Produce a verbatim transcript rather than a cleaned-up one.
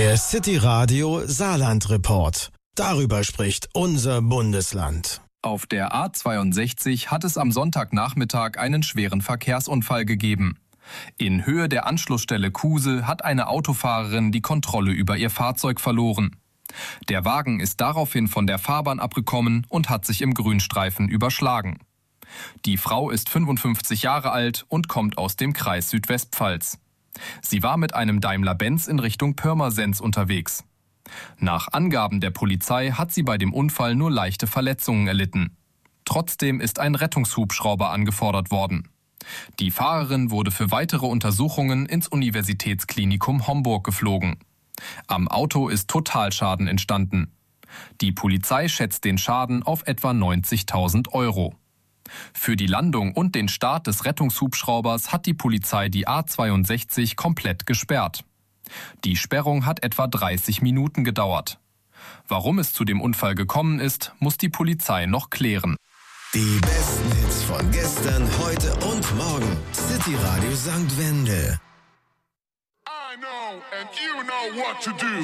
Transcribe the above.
Der City Radio Saarland Report. Darüber spricht unser Bundesland. Auf der A zweiundsechzig hat es am Sonntagnachmittag einen schweren Verkehrsunfall gegeben. In Höhe der Anschlussstelle Kuse hat eine Autofahrerin die Kontrolle über ihr Fahrzeug verloren. Der Wagen ist daraufhin von der Fahrbahn abgekommen und hat sich im Grünstreifen überschlagen. Die Frau ist fünfundfünfzig Jahre alt und kommt aus dem Kreis Südwestpfalz. Sie war mit einem Daimler-Benz in Richtung Pirmasens unterwegs. Nach Angaben der Polizei hat sie bei dem Unfall nur leichte Verletzungen erlitten. Trotzdem ist ein Rettungshubschrauber angefordert worden. Die Fahrerin wurde für weitere Untersuchungen ins Universitätsklinikum Homburg geflogen. Am Auto ist Totalschaden entstanden. Die Polizei schätzt den Schaden auf etwa neunzigtausend Euro. Für die Landung und den Start des Rettungshubschraubers hat die Polizei die A zweiundsechzig komplett gesperrt. Die Sperrung hat etwa dreißig Minuten gedauert. Warum es zu dem Unfall gekommen ist, muss die Polizei noch klären. Die besten Hits von gestern, heute und morgen. City Radio Sankt Wendel. I know and you know what to do.